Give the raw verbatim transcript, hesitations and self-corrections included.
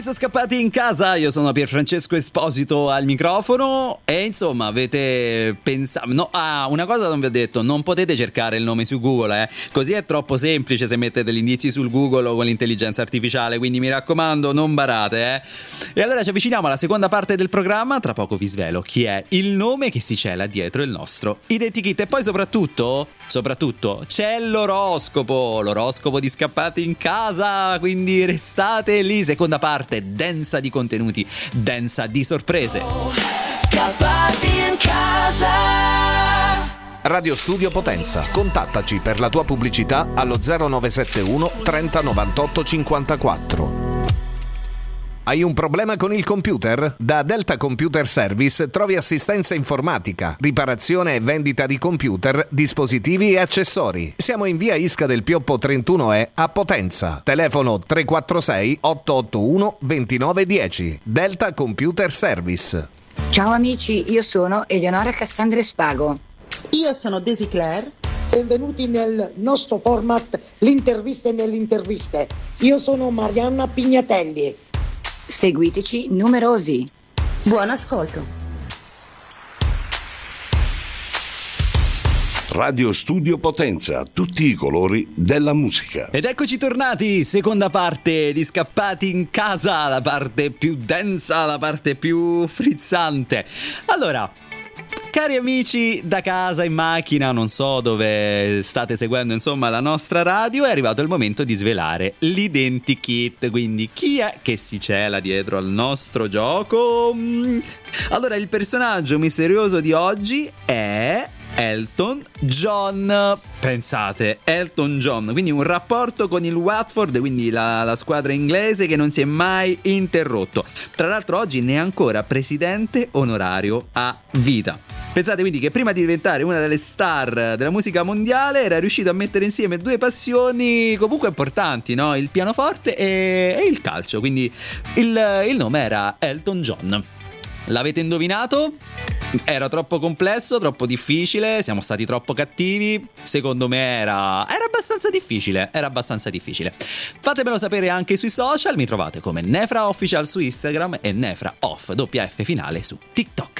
Sono scappati in casa, io sono Pierfrancesco Esposito al microfono e insomma avete pensato, no, ah, una cosa non vi ho detto, non potete cercare il nome su Google, eh, così è troppo semplice se mettete gli indizi sul Google o con l'intelligenza artificiale, quindi mi raccomando non barate, eh. E allora ci avviciniamo alla seconda parte del programma, tra poco vi svelo chi è il nome che si cela dietro il nostro identikit e poi soprattutto, soprattutto c'è l'oroscopo, l'oroscopo di Scappati in casa, quindi restate lì, seconda parte densa di contenuti, densa di sorprese. Scappati in casa. Radio Studio Potenza. Contattaci per la tua pubblicità allo zero nove sette uno trenta novantotto cinquantaquattro. Hai un problema con il computer? Da Delta Computer Service trovi assistenza informatica, riparazione e vendita di computer, dispositivi e accessori. Siamo in via Isca del Pioppo trentuno E a Potenza. Telefono tre quattro sei otto otto uno due nove uno zero. Delta Computer Service. Ciao amici, io sono Eleonora Cassandra Spago. Io sono Daisy Claire. Benvenuti nel nostro format L'interviste nelle interviste. Io sono Marianna Pignatelli. Seguiteci numerosi. Buon ascolto. Radio Studio Potenza, tutti i colori della musica. Ed eccoci tornati, seconda parte di Scappati in casa, la parte più densa, la parte più frizzante. Allora, cari amici da casa, in macchina, non so dove state seguendo insomma la nostra radio, è arrivato il momento di svelare l'identikit, quindi chi è che si cela dietro al nostro gioco? Allora, il personaggio misterioso di oggi è Elton John. Pensate, Elton John, quindi un rapporto con il Watford, quindi la, la squadra inglese che non si è mai interrotto. Tra l'altro oggi ne è ancora presidente onorario a vita. Pensate quindi che prima di diventare una delle star della musica mondiale era riuscito a mettere insieme due passioni comunque importanti, no? Il pianoforte e, e il calcio, quindi il, il nome era Elton John. L'avete indovinato? Era troppo complesso, troppo difficile, siamo stati troppo cattivi. Secondo me era era abbastanza difficile, era abbastanza difficile. Fatemelo sapere anche sui social, mi trovate come Nefra Official su Instagram e Nefra Off, doppia F finale su TikTok.